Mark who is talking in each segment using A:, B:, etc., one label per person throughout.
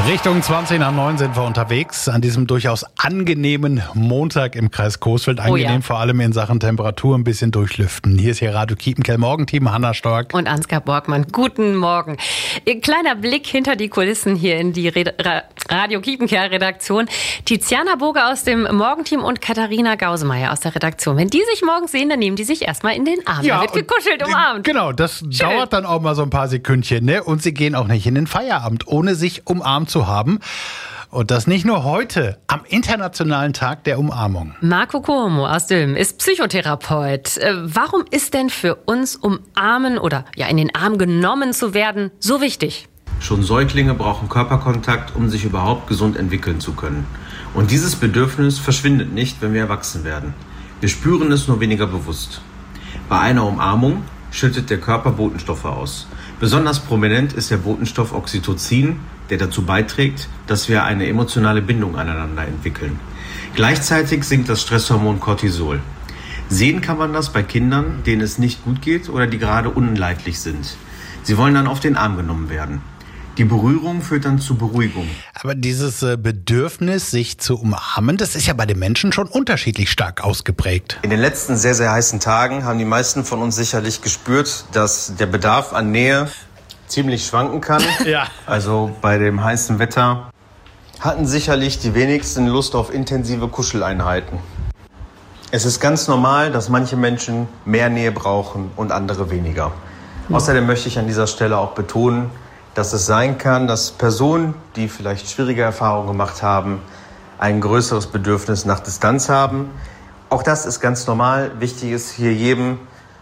A: Richtung 20 nach 9 sind wir unterwegs an diesem durchaus angenehmen Montag im Kreis Coesfeld. Angenehm vor allem in Sachen Temperatur, ein bisschen durchlüften. Hier ist hier Radio Kiepenkerl Morgenteam, Hanna Stork.
B: Und Ansgar Borgmann. Guten Morgen. Kleiner Blick hinter die Kulissen hier in die Radio Kiepenkerl Redaktion. Tiziana Boge aus dem Morgenteam und Katharina Gausemeyer aus der Redaktion. Wenn die sich morgens sehen, dann nehmen die sich erstmal in den Arm.
A: Ja,
B: da wird gekuschelt, umarmt.
A: Genau, das dauert dann auch mal so ein paar Sekündchen, ne? Und sie gehen auch nicht in den Feierabend, ohne sich umarmt zu haben. Und das nicht nur heute, am Internationalen Tag der Umarmung.
B: Marco Cuomo aus Dülmen ist Psychotherapeut. Warum ist denn für uns Umarmen oder in den Arm genommen zu werden so wichtig?
C: Schon Säuglinge brauchen Körperkontakt, um sich überhaupt gesund entwickeln zu können. Und dieses Bedürfnis verschwindet nicht, wenn wir erwachsen werden. Wir spüren es nur weniger bewusst. Bei einer Umarmung schüttet der Körper Botenstoffe aus. Besonders prominent ist der Botenstoff Oxytocin, der dazu beiträgt, dass wir eine emotionale Bindung aneinander entwickeln. Gleichzeitig sinkt das Stresshormon Cortisol. Sehen kann man das bei Kindern, denen es nicht gut geht oder die gerade unleidlich sind. Sie wollen dann auf den Arm genommen werden. Die Berührung führt dann zu Beruhigung.
A: Aber dieses Bedürfnis, sich zu umarmen, das ist ja bei den Menschen schon unterschiedlich stark ausgeprägt.
C: In den letzten sehr, sehr heißen Tagen haben die meisten von uns sicherlich gespürt, dass der Bedarf an Nähe ziemlich schwanken kann.
A: Ja.
C: Also bei dem heißen Wetter hatten sicherlich die wenigsten Lust auf intensive Kuscheleinheiten. Es ist ganz normal, dass manche Menschen mehr Nähe brauchen und andere weniger. Außerdem möchte ich an dieser Stelle auch betonen, dass es sein kann, dass Personen, die vielleicht schwierige Erfahrungen gemacht haben, ein größeres Bedürfnis nach Distanz haben. Auch das ist ganz normal. Wichtig ist hier jeden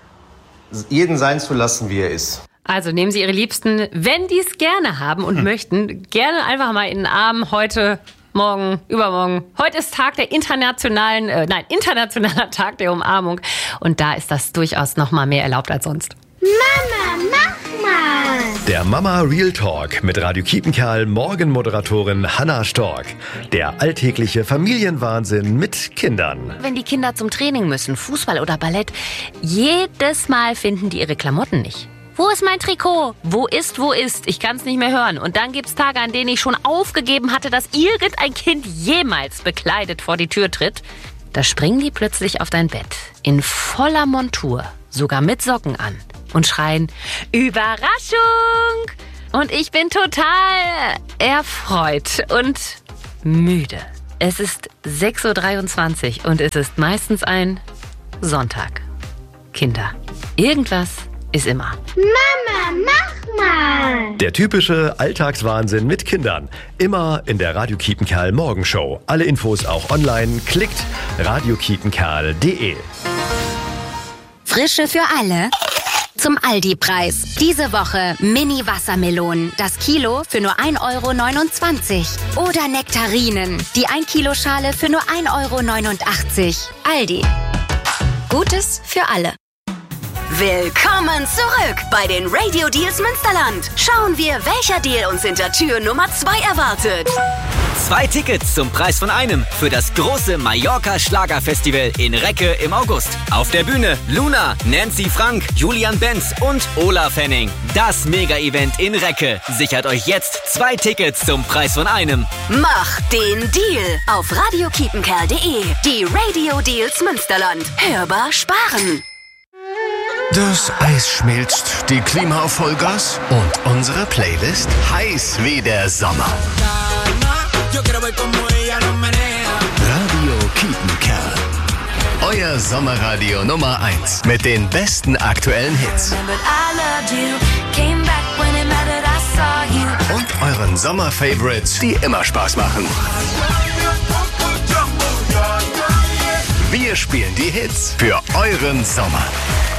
C: sein zu lassen, wie er ist.
B: Also nehmen Sie Ihre Liebsten, wenn die es gerne haben und möchten, gerne einfach mal in den Arm heute, morgen, übermorgen. Heute ist Tag der internationaler Tag der Umarmung. Und da ist das durchaus noch mal mehr erlaubt als sonst.
D: Mama, mach mal!
E: Der Mama Real Talk mit Radio Kiepenkerl Morgenmoderatorin Hanna Stork. Der alltägliche Familienwahnsinn mit Kindern.
B: Wenn die Kinder zum Training müssen, Fußball oder Ballett, jedes Mal finden die ihre Klamotten nicht. Wo ist mein Trikot? Wo ist? Ich kann es nicht mehr hören. Und dann gibt's Tage, an denen ich schon aufgegeben hatte, dass irgendein Kind jemals bekleidet vor die Tür tritt. Da springen die plötzlich auf dein Bett, in voller Montur, sogar mit Socken an und schreien, Überraschung! Und ich bin total erfreut und müde. Es ist 6:23 Uhr und es ist meistens ein Sonntag. Kinder, irgendwas ist immer.
D: Mama, mach mal!
E: Der typische Alltagswahnsinn mit Kindern. Immer in der Radio Kiepenkerl Morgenshow. Alle Infos auch online. Klickt radiokiepenkerl.de.
F: Frische für alle. Zum Aldi-Preis. Diese Woche Mini-Wassermelonen. Das Kilo für nur 1,29 €. Oder Nektarinen. Die 1-Kilo-Schale für nur 1,89 €. Aldi. Gutes für alle.
G: Willkommen zurück bei den Radio Deals Münsterland. Schauen wir, welcher Deal uns hinter Tür Nummer 2 erwartet.
H: 2 Tickets zum Preis von einem für das große Mallorca Schlagerfestival in Recke im August. Auf der Bühne Luna, Nancy Frank, Julian Benz und Olaf Henning. Das Mega-Event in Recke. Sichert euch jetzt 2 Tickets zum Preis von einem.
G: Mach den Deal auf radiokiepenkerl.de. Die Radio Deals Münsterland. Hörbar sparen.
I: Das Eis schmilzt, die Klima auf Vollgas und unsere Playlist heiß wie der Sommer. Radio Kiepenkerl. Euer Sommerradio Nummer 1 mit den besten aktuellen Hits. Und euren Sommer-Favorites, die immer Spaß machen. Wir spielen die Hits für euren Sommer.